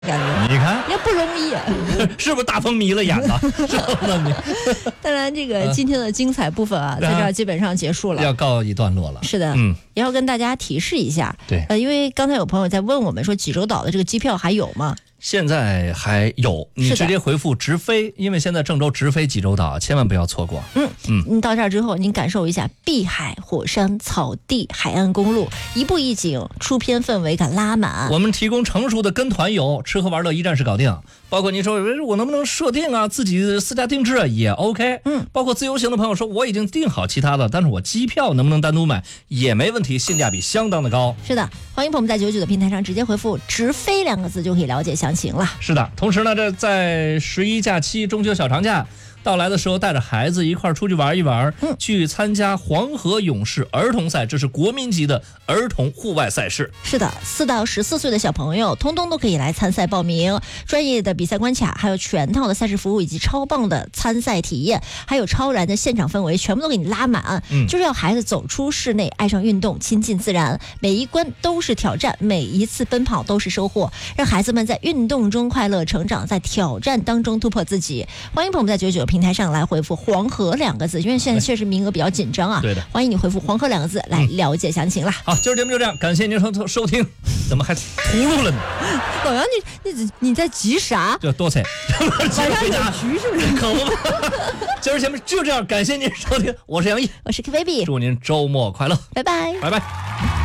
感觉你看也不容易， 是不是大风迷了眼了？ 当然，这个今天的精彩部分啊，在这儿基本上结束了， 要告一段落了。 是的，也要跟大家提示一下， 对， 因为刚才有朋友在问我们说，济州岛的这个机票还有吗？ 现在还有，你直接回复直飞，因为现在郑州直飞济州岛，千万不要错过。 你到这儿之后，您感受一下碧海、火山、草地、海岸公路，一步一景，出片氛围感拉满。 我们提供成熟的跟团游，吃喝玩乐一站式搞定。包括您说我能不能设定啊，自己私家定制也 OK。包括自由行的朋友说我已经订好其他的，但是我机票能不能单独买也没问题，性价比相当的高。 是的，欢迎朋友们在99的平台上直接回复直飞2个字就可以了解详情了。 是的，同时呢，这在11假期、中秋小长假到来的时候，带着孩子一块出去玩一玩，去参加黄河勇士儿童赛，这是国民级的儿童户外赛事。 是的，4到14岁的小朋友通通都可以来参赛报名，专业的比赛关卡，还有全套的赛事服务，以及超棒的参赛体验，还有超燃的现场氛围，全部都给你拉满。就是要孩子走出室内，爱上运动，亲近自然，每一关都是挑战，每一次奔跑都是收获，让孩子们在运动中快乐成长，在挑战当中突破自己。欢迎朋友们在99平台上来回复黄河2个字，因为现在确实名额比较紧张啊。 对的， 欢迎你回复黄河2个字来了解详情啦。 好，今儿节目就这样，感谢您收听。怎么还秃噜了呢？ 老杨，你在急啥？ 就多彩， 晚上有局是不是？ 可不嘛。今儿节目就这样，感谢您收听，我是杨毅， 我是 K baby， 祝您周末快乐， 拜拜， 拜拜。